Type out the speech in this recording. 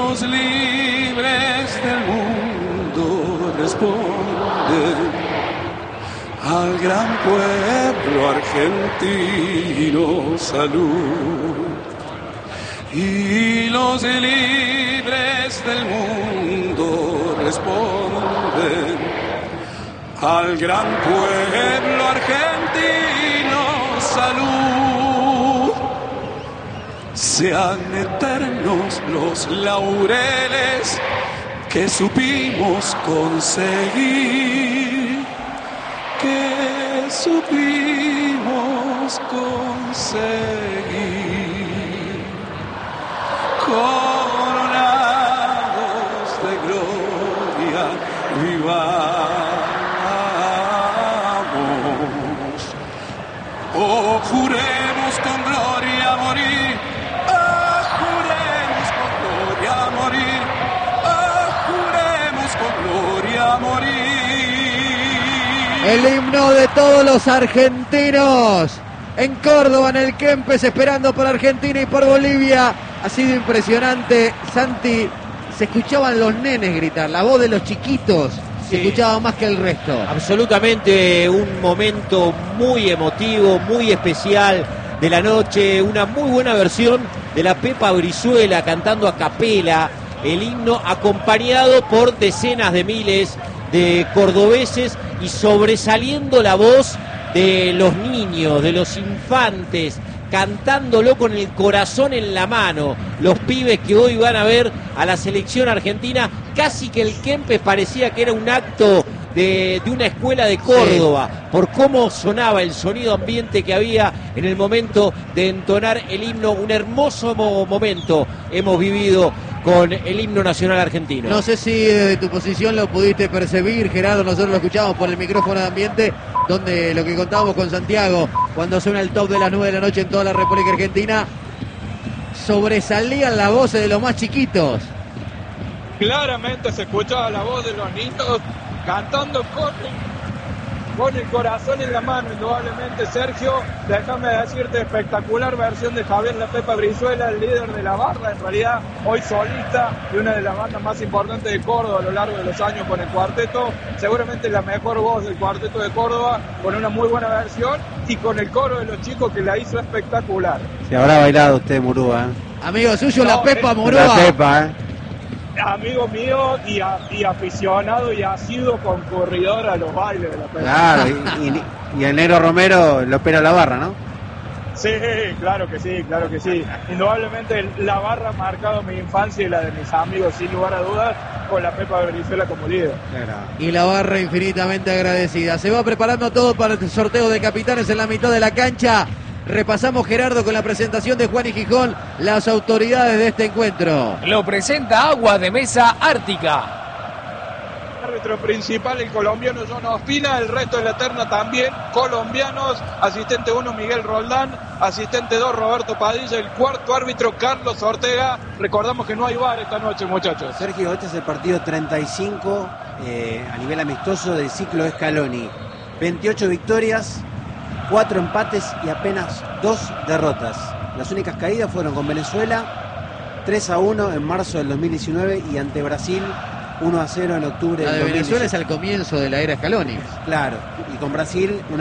los libres del mundo responden al gran pueblo argentino salud. Y los libres del mundo responden al gran pueblo argentino salud. Sean eternos los laureles que supimos conseguir, que supimos conseguir. Coronados de gloria, vivamos. Oh, juremos con gloria morir. Oh, juremos con gloria morir. Oh, juremos con gloria morir. El himno de todos los argentinos. En Córdoba, en el Kempes, esperando por Argentina y por Bolivia. Ha sido impresionante, Santi. Se escuchaban los nenes gritar, la voz de los chiquitos se escuchaba más que el resto. Absolutamente un momento muy emotivo, muy especial de la noche. Una muy buena versión de la Pepa Brizuela cantando a capela el himno, acompañado por decenas de miles de cordobeses y sobresaliendo la voz de los niños, de los infantes, cantándolo con el corazón en la mano. Los pibes que hoy van a ver a la selección argentina, casi que el Kempes parecía que era un acto de una escuela de Córdoba, por cómo sonaba el sonido ambiente que había en el momento de entonar el himno. Un hermoso momento hemos vivido con el himno nacional argentino. No sé si desde tu posición lo pudiste percibir, Gerardo. Nosotros lo escuchamos por el micrófono de ambiente, donde lo que contábamos con Santiago, cuando suena el top de las 9 de la noche en toda la República Argentina, sobresalían las voces de los más chiquitos. Claramente se escuchaba la voz de los niños cantando con el corazón en la mano, indudablemente. Sergio, déjame decirte, espectacular versión de Javier La Pepa Brizuela, el líder de la barra, en realidad hoy solista de una de las bandas más importantes de Córdoba a lo largo de los años con el cuarteto, seguramente la mejor voz del cuarteto de Córdoba, con una muy buena versión y con el coro de los chicos que la hizo espectacular. Se habrá bailado usted, Murúa. Amigo suyo, No, La Pepa Murúa. La Pepa, Amigo mío y aficionado y asiduo concurridor a los bailes de La Pepa. claro, y el negro Romero lo opera la barra, ¿no? Sí, claro que sí, claro que sí. Indudablemente la barra ha marcado mi infancia y la de mis amigos, sin lugar a dudas, con La Pepa Brizuela como líder. Y la barra infinitamente agradecida. Se va preparando todo para el sorteo de capitanes en la mitad de la cancha. Repasamos, Gerardo, con la presentación de Juan y Gijón, las autoridades de este encuentro. Lo presenta Agua de Mesa Ártica. Árbitro principal, el colombiano John Ospina, el resto de la terna también colombianos. Asistente 1, Miguel Roldán. Asistente 2, Roberto Padilla. El cuarto árbitro, Carlos Ortega. Recordamos que no hay VAR esta noche, muchachos. Sergio, este es el partido 35 a nivel amistoso del ciclo Scaloni. 28 victorias, 4 empates y apenas 2 derrotas. Las únicas caídas fueron con Venezuela, 3-1 en marzo del 2019, y ante Brasil, 1-0 en octubre La del de 2018. Venezuela es al comienzo de la era Scaloni. Claro, y con Brasil